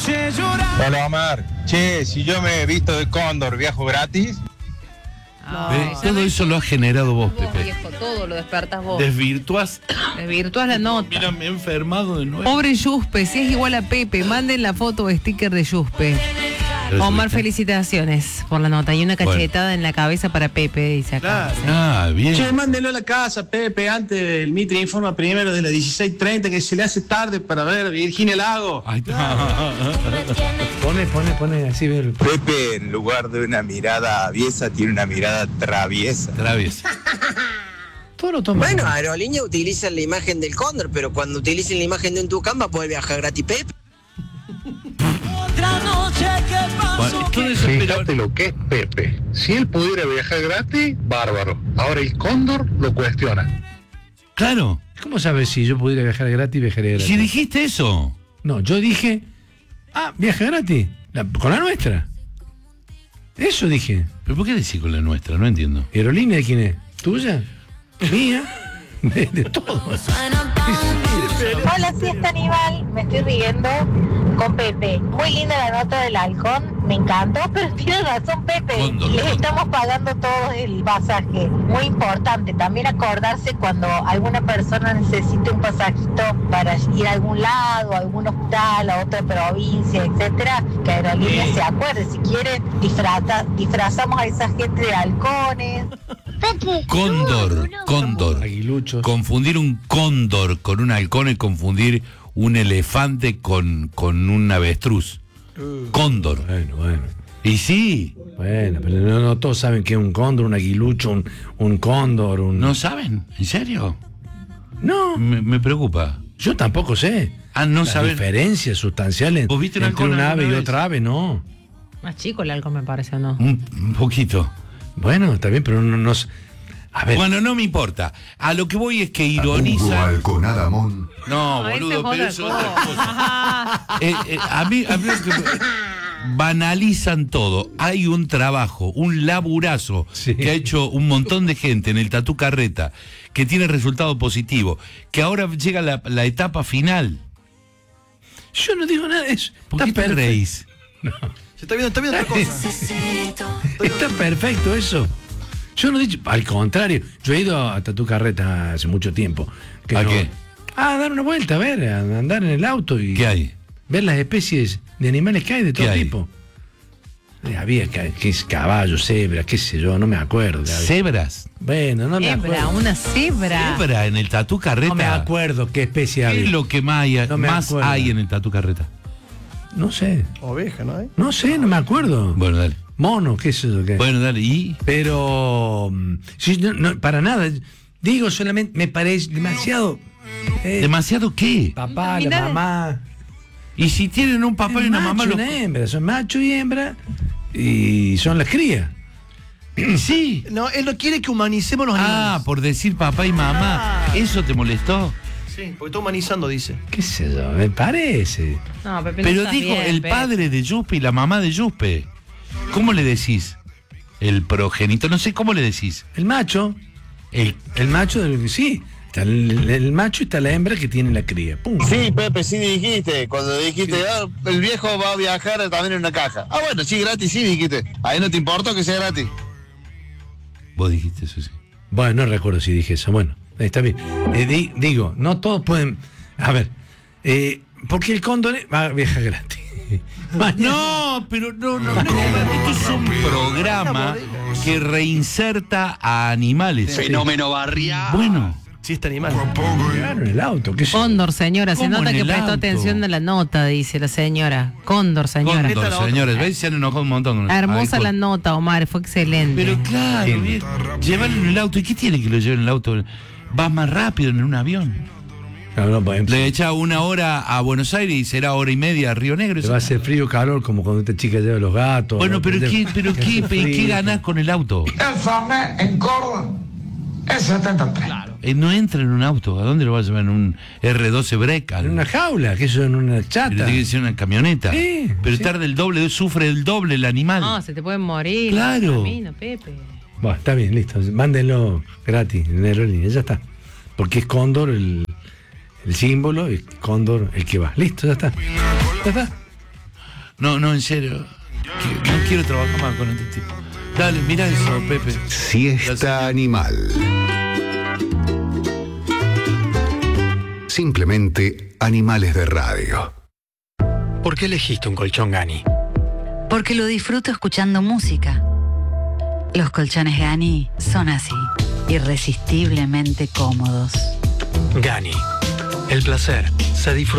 Hola Omar, che, si yo me he visto de cóndor, ¿viajo gratis? Todo eso lo has generado vos, Pepe. Viejo, todo lo despertas vos. Desvirtuás La nota. Mira, me he enfermado de nuevo. Pobre Yuspe, si es igual a Pepe, manden la foto o sticker de Yuspe. Omar, felicitaciones por la nota. Y una cachetada en la cabeza para Pepe, dice acá. Ah, bien. Che, mándenlo a la casa, Pepe, antes del Mitre Informa primero de las 16:30, que se le hace tarde para ver Virginia Lago. Ahí está. Pone así, ver. Pepe, en lugar de una mirada aviesa, tiene una mirada traviesa. Todo lo toma. Bueno, Aerolínea utiliza la imagen del cóndor, pero cuando utilicen la imagen de un tucán va a poder viajar gratis, Pepe. Fíjate lo que es Pepe. Si él pudiera viajar gratis, bárbaro. Ahora el cóndor lo cuestiona. Claro. ¿Cómo sabes si yo pudiera viajar gratis, viajaría gratis? Si dijiste eso. No, yo dije, viaja gratis, con la nuestra. Eso dije. ¿Pero por qué decís con la nuestra? No entiendo. ¿Aerolínea de quién es? ¿Tuya? ¿Mía? De todo. Hola, siesta Aníbal, me estoy riendo con Pepe. Muy linda la nota del halcón, me encantó, pero tiene razón Pepe. Les estamos pagando todo el pasaje. Muy importante también acordarse cuando alguna persona necesite un pasajito para ir a algún lado, a algún hospital, a otra provincia, etcétera, que Aerolínea se acuerde. Si quiere, disfrazamos a esa gente de halcones. Cóndor. Aguiluchos. Confundir un cóndor con un halcón es confundir un elefante con un avestruz. Cóndor. Bueno. Y sí. Bueno, pero no todos saben que es un cóndor, un aguilucho, un cóndor, un... ¿No saben? ¿En serio? No. Me preocupa. Yo tampoco sé. No Las saben. diferencias sustanciales ¿Vos viste entre un halcón un ave y alguna otra ave, no. Más chico el halcón me parece, ¿o no? Un poquito. Bueno, está bien, pero no... A ver. Bueno, no me importa. A lo que voy es que ironiza. Halconada Mon. No, boludo, pero eso es otra cosa. A mí banalizan todo. Hay un trabajo, un laburazo que ha hecho un montón de gente en el Tatú Carreta, que tiene resultado positivo, que ahora llega la etapa final. Yo no digo nada de eso. ¿Por qué te reís? No. Se está viendo otra cosa. Está perfecto eso. Yo no he dicho, al contrario, yo he ido a Tatú Carreta hace mucho tiempo. ¿A qué? A dar una vuelta, a ver, a andar en el auto y... ¿Qué hay? Ver las especies de animales que hay de todo ¿Qué hay? tipo. Había caballo, cebra, qué sé yo, no me acuerdo. ¿Cebras? Bueno, no me acuerdo. Una cebra. ¿Cebra en el Tatú Carreta? No me acuerdo qué especie había. ¿Qué es lo que más hay en el Tatú Carreta? No sé. Oveja, ¿no hay? No sé, no me acuerdo. Bueno, dale. Mono, qué sé yo qué. Bueno, dale, ¿y? Pero... sí, no, para nada. Digo, solamente me parece demasiado... ¿Demasiado qué? Papá, la mamá... Y si tienen un papá y una mamá... Una hembra, son macho y hembra y son las crías. Sí. No, él no quiere que humanicemos los animales. Por decir papá y mamá. ¿Eso te molestó? Sí, porque está humanizando, dice. ¿Qué sé yo? Me parece. No, Pepe, Pero no dijo bien, el Pepe. padre de Yuspe y la mamá de Yuspe. ¿Cómo le decís? El progenitor, no sé cómo le decís. El macho. El macho, sí. Está el macho y está la hembra que tiene la cría. ¡Pum! Sí, Pepe, sí dijiste. Cuando dijiste, el viejo va a viajar también en una caja. Bueno, sí, gratis, sí dijiste. Ahí no te importa que sea gratis. Vos dijiste eso, sí. Bueno, no recuerdo si dije eso. Bueno, está bien. Digo, no todos pueden... A ver, porque el cóndor va a viajar gratis. No, pero no. Esto es un programa que reinserta a animales. Fenómeno barrial. Bueno. Sí, este animal. Claro, en el auto, ¿qué sé yo? Cóndor, señora, se ¿Cómo nota en que el prestó auto? atención a la nota, dice la señora. Cóndor, señora. Cóndor, señores, ¿ves? Se han enojado un montón. Hermosa Ay, la nota, Omar, fue excelente. Pero claro, bien. Llévalo en el auto. ¿Y qué tiene que lo lleven en el auto? Vas más rápido en un avión. No, Le echa 1 hora a Buenos Aires y será 1 hora y media a Río Negro. Le va a hacer frío o calor como cuando esta chica lleva los gatos. Bueno, pero ¿qué ganás con el auto? El Fernet en Córdoba es 73. Claro. No entra en un auto. ¿A dónde lo vas a llevar? ¿En un R12 Breca? En una jaula, que eso en una chata. Pero tiene que ser una camioneta. Sí, pero sí. tarda el doble, sufre el doble el animal. No, se te pueden morir. Claro. Camino, Pepe. Bueno, está bien, listo. Mándenlo gratis en aerolínea, ya está. Porque es cóndor el símbolo y cóndor el que va. Listo, ya está. Ya está. No, en serio. No quiero trabajar más con este tipo. Dale, mira eso, Pepe. Siesta animal. Simplemente animales de radio. ¿Por qué elegiste un colchón Gani? Porque lo disfruto escuchando música. Los colchones Gani son así, irresistiblemente cómodos. Gani. El placer se disfruta.